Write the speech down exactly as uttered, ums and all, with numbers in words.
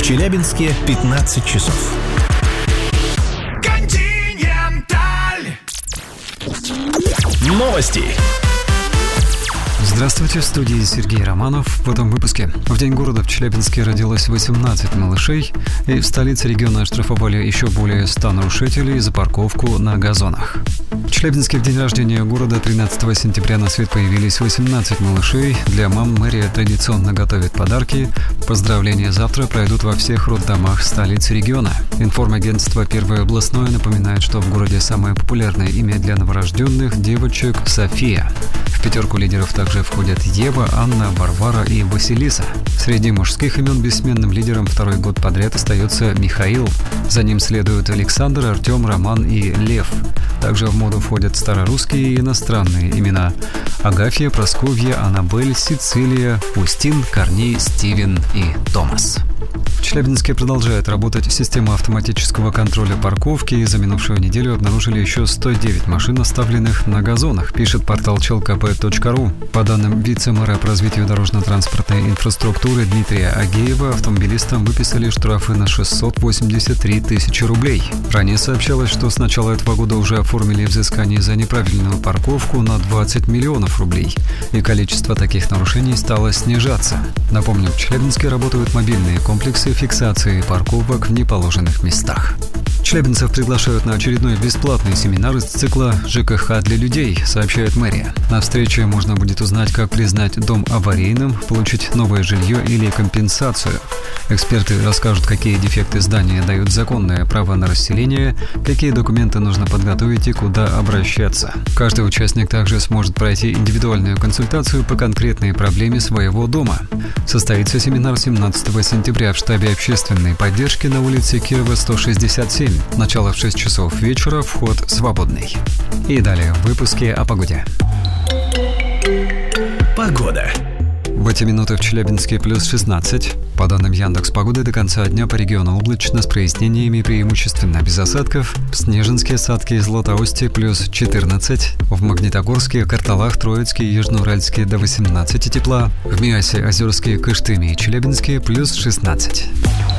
Челябинске пятнадцать часов. Континенталь. Новости. Здравствуйте, в студии Сергей Романов. В этом выпуске. В День города в Челябинске родилось восемнадцать малышей, и в столице региона оштрафовали еще более ста нарушителей за парковку на газонах. В Челябинске в день рождения города тринадцатого сентября на свет появились восемнадцать малышей. Для мам мэрия традиционно готовит подарки. Поздравления завтра пройдут во всех роддомах столицы региона. Информагентство «Первое областное» напоминает, что в городе самое популярное имя для новорожденных девочек – София. В пятерку лидеров также входят Ева, Анна, Варвара и Василиса. Среди мужских имен бессменным лидером второй год подряд остается Михаил. За ним следуют Александр, Артем, Роман и Лев. Также в моду входят старорусские и иностранные имена: Агафья, Просковья, Аннабель, Сицилия, Устин, Корней, Стивен и Томас. В Челябинске продолжает работать система автоматического контроля парковки. За минувшую неделю обнаружили еще сто девять машин, оставленных на газонах, пишет портал чел ка пэ точка ру. По данным вице-мэра по развитию дорожно-транспортной инфраструктуры Дмитрия Агеева, автомобилистам выписали штрафы на шестьсот восемьдесят три тысячи рублей. Ранее сообщалось, что с начала этого года уже оформили взыскание за неправильную парковку на двадцать миллионов рублей, и количество таких нарушений стало снижаться. Напомню, в Челябинске работают мобильные комплексы фиксации парковок в неположенных местах. Челябинцев приглашают на очередной бесплатный семинар из цикла «жэ ка ха для людей», сообщает мэрия. На встрече можно будет узнать, как признать дом аварийным, получить новое жилье или компенсацию. Эксперты расскажут, какие дефекты здания дают законное право на расселение, какие документы нужно подготовить и куда обращаться. Каждый участник также сможет пройти индивидуальную консультацию по конкретной проблеме своего дома. Состоится семинар семнадцатого сентября в штабе общественной поддержки на улице Кирова, сто шестьдесят семь. Начало в шесть часов вечера, вход свободный. И далее в выпуске о погоде. Погода. В эти минуты в Челябинске плюс шестнадцать. По данным Яндекс.Погоды, до конца дня по региону облачно с прояснениями, преимущественно без осадков. В Снежинске, Садке и Златоусте плюс четырнадцать. В Магнитогорске, Карталах, Троицке, Южноуральске до восемнадцати тепла. В Миасе, Озерске, Кыштыме и Челябинске плюс шестнадцать.